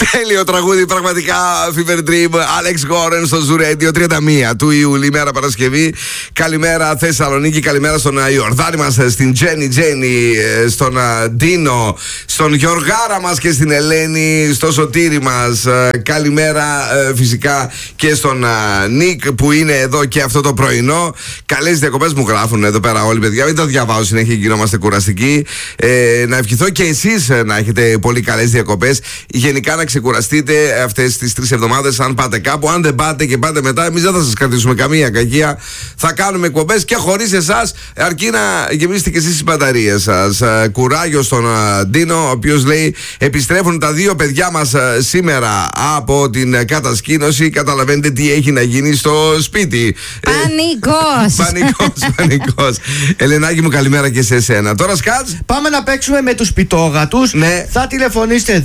Τέλειο τραγούδι, πραγματικά. Fever Dream, Alex Warren στο Zoo Radio, 31 του Ιούλη, ημέρα Παρασκευή. Καλημέρα Θεσσαλονίκη, καλημέρα στον Ιορδάνη μας, στην Τζένι, στον Ντίνο, στον Γιωργάρα μας και στην Ελένη, στο Σωτήρι μας. Καλημέρα φυσικά και στον Νίκ που είναι εδώ και αυτό το πρωινό. Καλές διακοπές μου γράφουν εδώ πέρα όλοι, παιδιά. Μην τα διαβάζω συνέχεια και γινόμαστε κουραστικοί. Να ευχηθώ και εσείς να έχετε πολύ καλές διακοπές. Γενικά να ξεκουραστείτε αυτές τις 3 εβδομάδες. Αν πάτε κάπου, αν δεν πάτε και πάτε μετά, εμείς δεν θα σας κρατήσουμε καμία κακία. Θα κάνουμε εκπομπές και χωρίς εσάς, αρκεί να γεμίσετε και εσείς τις μπαταρίες σας. Κουράγιο στον Ντίνο, ο οποίος λέει: επιστρέφουν τα 2 παιδιά μας σήμερα από την κατασκήνωση. Καταλαβαίνετε τι έχει να γίνει στο σπίτι. Πανικός. Ελενάκη μου, καλημέρα και σε εσένα. Τώρα σκάτς. Πάμε να παίξουμε με τους πιτόγατους. Ναι. Θα τηλεφωνήσετε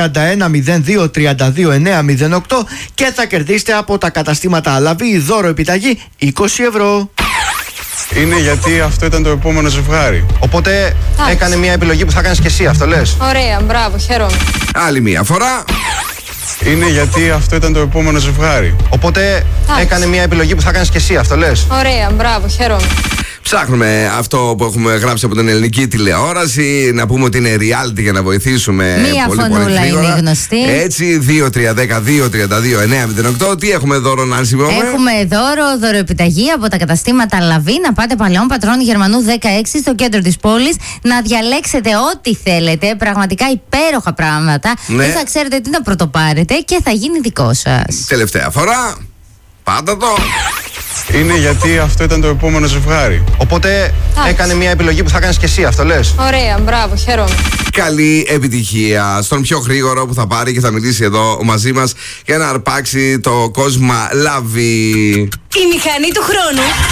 231-02-32-908 και θα κερδίσετε από τα καταστήματα Λαβή δώρο επιταγή 20 ευρώ. Είναι γιατί αυτό ήταν το επόμενο ζευγάρι. Οπότε έκανε μια επιλογή που θα κάνεις και εσύ, αυτό λες? Ωραία, μπράβο, χαίρομαι. Άλλη μία φορά. Είναι γιατί αυτό ήταν το επόμενο ζευγάρι. Οπότε έκανε μια επιλογή που θα κάνεις και εσύ, αυτό λες? Ωραία, μπράβο, χαίρομαι. Ψάχνουμε αυτό που έχουμε γράψει από την ελληνική τηλεόραση. Να πούμε ότι είναι reality για να βοηθήσουμε. Μία φωνούλα είναι γνωστή. Έτσι, 2-3-10-2-32-9-08. Τι έχουμε δώρο, Νάνση? Έχουμε δώρο επιταγή από τα καταστήματα Λαβή. Να πάτε Παλαιών Πατρών Γερμανού 16 στο κέντρο της πόλης. Να διαλέξετε ό,τι θέλετε. Πραγματικά υπέροχα πράγματα. Ναι. Δεν θα ξέρετε τι να πρωτοπάρετε και θα γίνει δικό σας. Τελευταία φορά. Πάντα το. Είναι γιατί αυτό ήταν το επόμενο ζευγάρι. Οπότε έκανε μια επιλογή που θα κάνεις και εσύ, αυτό λες? Ωραία, μπράβο, χαίρομαι. Καλή επιτυχία στον πιο γρήγορο που θα πάρει και θα μιλήσει εδώ μαζί μας για να αρπάξει το κόσμο Λαβή. Η μηχανή του χρόνου